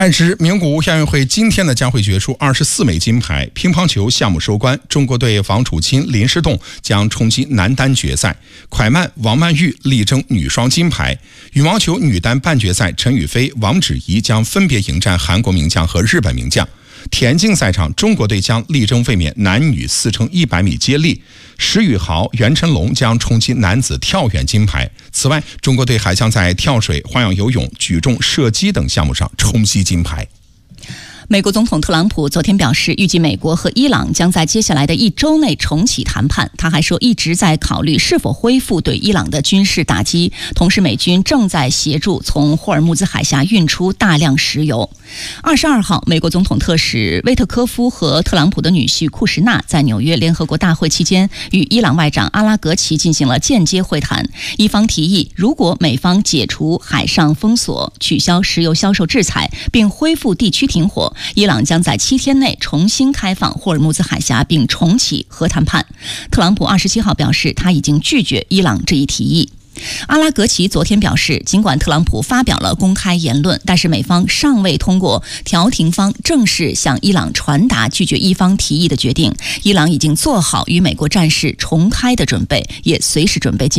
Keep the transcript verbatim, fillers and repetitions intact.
按知名古屋亚运会今天呢将会决出二十四枚金牌。乒乓球项目收官，中国队王楚钦、林诗栋将冲击男单决赛，蒯曼、王曼玉力争女双金牌。羽毛球女单半决赛，陈雨菲、王芷怡将分别迎战韩国名将和日本名将。田径赛场，中国队将力争卫冕男女四乘一百米接力，石宇豪、袁晨龙将冲击男子跳远金牌。此外，中国队还将在跳水、花样游泳、举重、射击等项目上冲击金牌。 美国总统特朗普昨天表示，预计美国和伊朗将在接下来的一周内重启谈判。他还说，一直在考虑是否恢复对伊朗的军事打击，同时美军正在协助从霍尔木兹海峡运出大量石油。二十二号，美国总统特使威特科夫和特朗普的女婿库什纳在纽约联合国大会期间与伊朗外长阿拉格齐进行了间接会谈。伊方提议，如果美方解除海上封锁、取消石油销售制裁，并恢复地区停火，伊朗将在七天内重新开放霍尔木兹海峡，并重启核谈判。特朗普二十七号表示，他已经拒绝伊朗这一提议。阿拉格齐昨天表示，尽管特朗普发表了公开言论，但是美方尚未通过调停方正式向伊朗传达拒绝伊方提议的决定。伊朗已经做好与美国战事重开的准备，也随时准备进